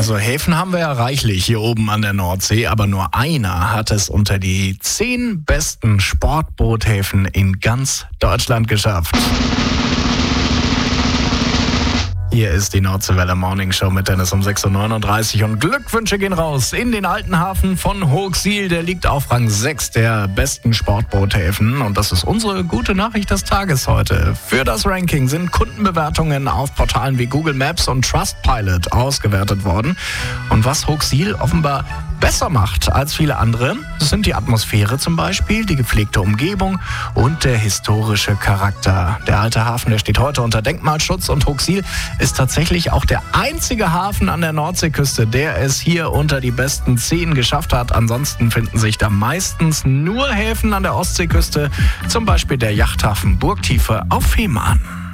Also Häfen haben wir ja reichlich hier oben an der Nordsee, aber nur einer hat es unter die 10 besten Sportboothäfen in ganz Deutschland geschafft. Hier ist die Nordseewelle Morning Show mit Dennis um 6.39 Uhr und Glückwünsche gehen raus in den alten Hafen von Hoogsiel. Der liegt auf Rang 6 der besten Sportboothäfen und das ist unsere gute Nachricht des Tages heute. Für das Ranking sind Kundenbewertungen auf Portalen wie Google Maps und Trustpilot ausgewertet worden. Und was Hoogsiel offenbar besser macht als viele andere, das sind die Atmosphäre zum Beispiel, die gepflegte Umgebung und der historische Charakter. Der alte Hafen, der steht heute unter Denkmalschutz und Hoogsiel ist tatsächlich auch der einzige Hafen an der Nordseeküste, der es hier unter die besten 10 geschafft hat. Ansonsten finden sich da meistens nur Häfen an der Ostseeküste, zum Beispiel der Yachthafen Burgtiefe auf Fehmarn.